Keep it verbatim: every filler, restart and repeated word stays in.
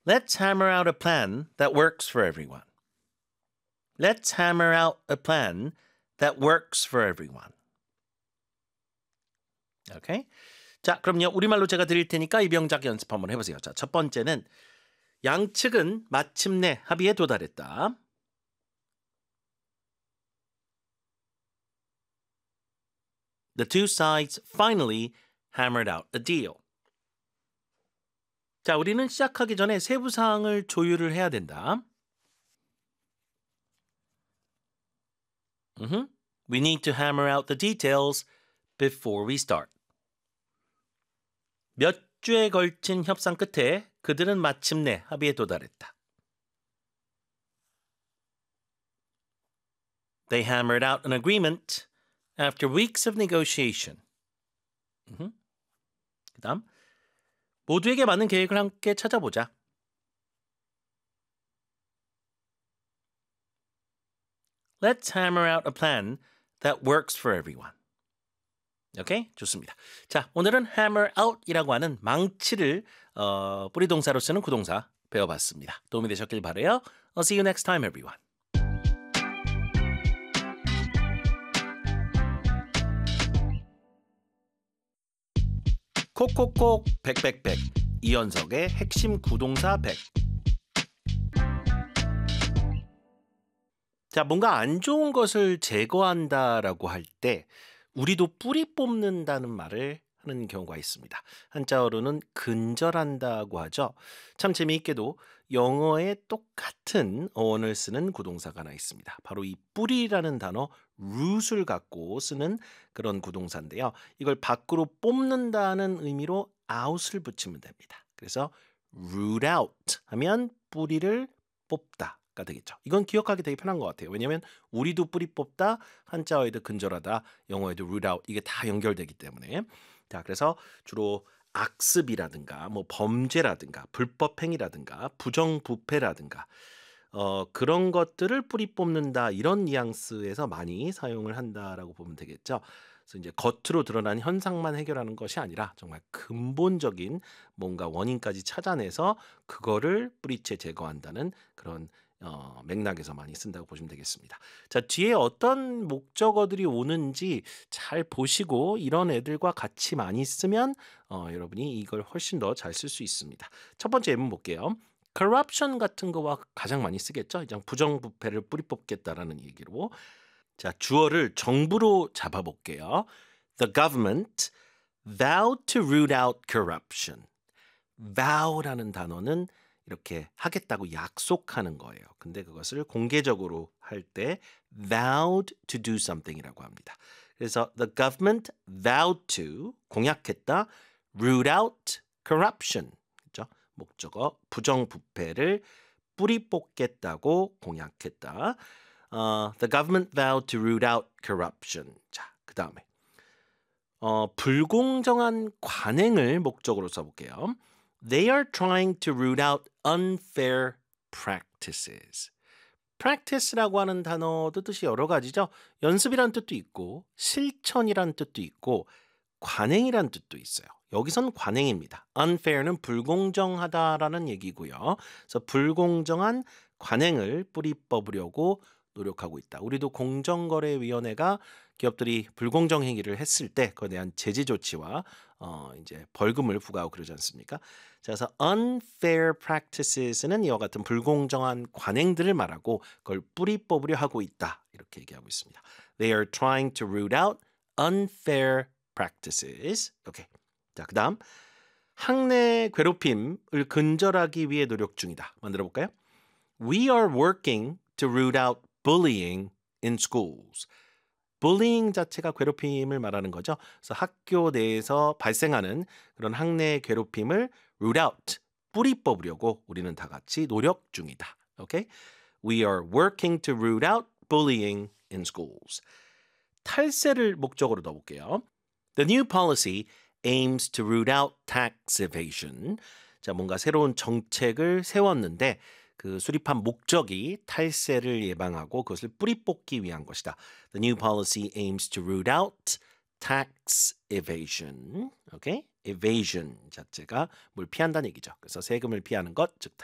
Let's hammer out a plan that works for everyone. Let's hammer out a plan that works for everyone. 오케이? 자, 그럼요. 우리말로 제가 드릴 테니까 이 병작 연습 한번 해보세요. 자, 첫 번째는 양측은 마침내 합의에 도달했다. The two sides finally hammered out a deal. 자, 우리는 시작하기 전에 세부 사항을 조율을 해야 된다. Mm-hmm. We need to hammer out the details before we start. 몇 주에 걸친 협상 끝에 그들은 마침내 합의에 도달했다. They hammered out an agreement after weeks of negotiation. Mm-hmm. 그 다음 모두에게 맞는 계획을 함께 찾아보자. Let's hammer out a plan that works for everyone. 오케이? 좋습니다. 자, 오늘은 hammer out이라고 하는 망치를 어, 뿌리 동사로 쓰는 구동사 배워봤습니다. 도움이 되셨길 바라요. I'll see you next time, everyone. 콕콕콕 백백백 이연석의 핵심 구동사 백. 자, 뭔가 안 좋은 것을 제거한다라고 할 때 우리도 뿌리 뽑는다는 말을 하는 경우가 있습니다. 한자어로는 근절한다고 하죠. 참 재미있게도 영어에 똑같은 어원을 쓰는 구동사가 하나 있습니다. 바로 이 뿌리라는 단어 root을 갖고 쓰는 그런 구동사인데요. 이걸 밖으로 뽑는다는 의미로 out을 붙이면 됩니다. 그래서 root out 하면 뿌리를 뽑다. 가 되겠죠. 이건 기억하기 되게 편한 것 같아요. 왜냐하면 우리도 뿌리 뽑다, 한자어에도 근절하다, 영어에도 root out 이게 다 연결되기 때문에 자 그래서 주로 악습이라든가 뭐 범죄라든가 불법 행위라든가 부정부패라든가 어, 그런 것들을 뿌리 뽑는다 이런 뉘앙스에서 많이 사용을 한다라고 보면 되겠죠. 그래서 이제 겉으로 드러난 현상만 해결하는 것이 아니라 정말 근본적인 뭔가 원인까지 찾아내서 그거를 뿌리채 제거한다는 그런 어, 맥락에서 많이 쓴다고 보시면 되겠습니다. 자, 뒤에 어떤 목적어들이 오는지 잘 보시고 이런 애들과 같이 많이 쓰면 어, 여러분이 이걸 훨씬 더 잘 쓸 수 있습니다. 첫 번째 예문 볼게요. corruption 같은 거와 가장 많이 쓰겠죠. 이제 부정부패를 뿌리 뽑겠다라는 얘기로. 자, 주어를 정부로 잡아볼게요. The government vowed to root out corruption. vow라는 단어는 이렇게 하겠다고 약속하는 거예요. 근데 그것을 공개적으로 할 때 vowed to do something이라고 합니다. 그래서 the government vowed to 공약했다 root out corruption. 그렇죠? 목적어 부정부패를 뿌리 뽑겠다고 공약했다. 어, the government vowed to root out corruption. 자, 그 다음에 어, 불공정한 관행을 목적으로 써볼게요. They are trying to root out unfair practices. practice라고 하는 단어도 뜻이 여러 가지죠. 연습이란 뜻도 있고 실천이란 뜻도 있고 관행이란 뜻도 있어요. 여기선 관행입니다. unfair는 불공정하다라는 얘기고요. 그래서 불공정한 관행을 뿌리 뽑으려고 노력하고 있다. 우리도 공정거래위원회가 기업들이 불공정 행위를 했을 때 그에 대한 제재 조치와 어, 이제 벌금을 부과하고 그러지 않습니까? 자, 그래서 unfair practices는 이와 같은 불공정한 관행들을 말하고 그걸 뿌리 뽑으려 하고 있다. 이렇게 얘기하고 있습니다. They are trying to root out unfair practices. 오케이. 자, 그다음 학내 괴롭힘을 근절하기 위해 노력 중이다. 만들어 볼까요? We are working to root out bullying in schools. bullying 자체가 괴롭힘을 말하는 거죠. 그래서 학교 내에서 발생하는 그런 학내 괴롭힘을 root out, 뿌리 뽑으려고 우리는 다 같이 노력 중이다. 오케이? We are working to root out bullying in schools. 탈세를 목적으로 넣어볼게요. The new policy aims to root out tax evasion. 자, 뭔가 새로운 정책을 세웠는데 그 수립한 목적이 탈세를 예방하고 그것을 뿌리 뽑기 위한 것이다. The new policy aims to root out tax evasion. 오케이? evasion 자체가 뭘 피한다는 얘기죠. 그래서 세금을 피하는 것, 즉